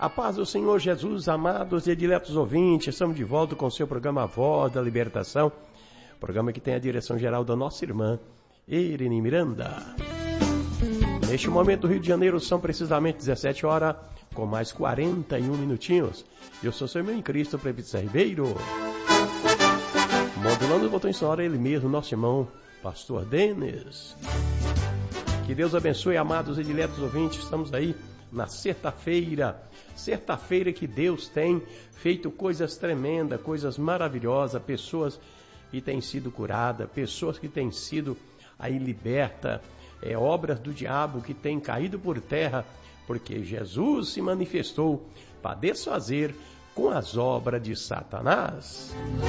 A paz do Senhor Jesus, amados e diletos ouvintes, estamos de volta com o seu programa Voz da Libertação, programa que tem a direção geral da nossa irmã Irene Miranda. Neste momento, no Rio de Janeiro, são precisamente 17 horas, com mais 41 minutinhos. Eu sou seu irmão em Cristo, Presbítero Ribeiro. Modulando o botão sonoro, ele mesmo, nosso irmão, Pastor Denis. Que Deus abençoe, amados e diletos ouvintes, estamos aí na sexta-feira que Deus tem feito coisas tremendas, coisas maravilhosas, pessoas que têm sido curadas, pessoas que têm sido aí libertas, obras do diabo que têm caído por terra, porque Jesus se manifestou para desfazer com as obras de Satanás.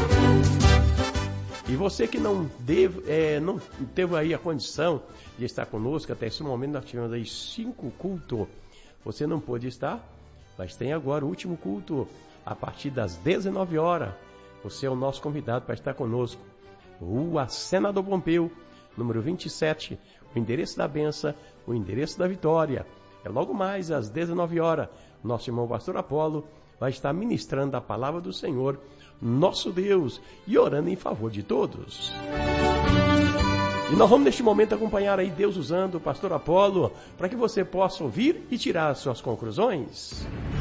E você que não teve aí a condição de estar conosco, até esse momento nós tivemos aí 5 cultos. Você não pôde estar, mas tem agora o último culto, a partir das 19 horas. Você é o nosso convidado para estar conosco. Rua Senador Pompeu, número 27, o endereço da benção, o endereço da vitória. É logo mais às 19 horas. Nosso irmão Pastor Apolo vai estar ministrando a palavra do Senhor, nosso Deus, e orando em favor de todos. E nós vamos neste momento acompanhar aí Deus usando o Pastor Apolo para que você possa ouvir e tirar as suas conclusões.